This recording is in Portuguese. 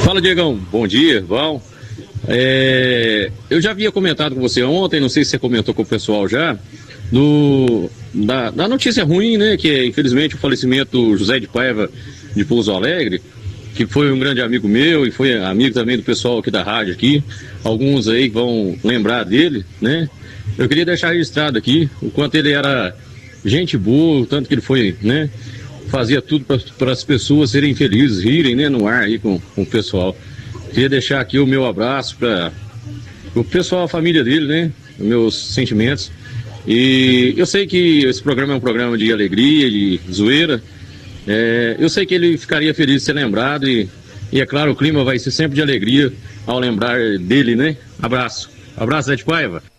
Fala, Diegão. Bom dia, bom. Eu já havia comentado com você ontem, não sei se você comentou com o pessoal já, da notícia ruim, né? Que é, infelizmente, o falecimento do José de Paiva de Pouso Alegre, que foi um grande amigo meu e foi amigo também do pessoal aqui da rádio aqui. Alguns aí vão lembrar dele, né? Eu queria deixar registrado aqui o quanto ele era gente boa, o tanto que ele foi, né? Fazia tudo para as pessoas serem felizes, rirem, né, no ar aí com o pessoal. Queria deixar aqui o meu abraço para o pessoal, a família dele, né? Meus sentimentos. E eu sei que esse programa é um programa de alegria, de zoeira. Eu sei que ele ficaria feliz de ser lembrado e é claro, o clima vai ser sempre de alegria ao lembrar dele, né? Abraço. Abraço, Zé de Paiva.